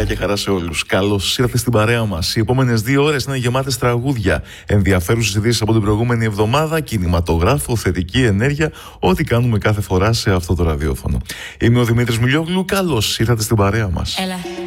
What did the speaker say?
Φιλιά και χαρά σε όλους. Καλώς ήρθατε στην παρέα μας. Οι επόμενες 2 ώρες είναι γεμάτες τραγούδια, ενδιαφέρουσες ειδήσεις από την προηγούμενη εβδομάδα, κινηματογράφο, θετική ενέργεια, ό,τι κάνουμε κάθε φορά σε αυτό το ραδιόφωνο. Είμαι ο Δημήτρης Μιλιόγλου. Καλώς ήρθατε στην παρέα μας. Έλα.